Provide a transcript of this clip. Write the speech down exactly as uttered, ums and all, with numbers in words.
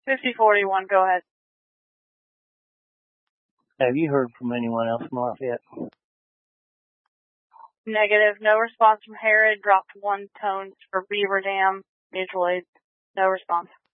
fifty forty-one, go ahead. Have you heard from anyone else, Mark, yet? Negative. No response from Herod. Dropped one tones for Beaver Dam. Mutual aid. No response.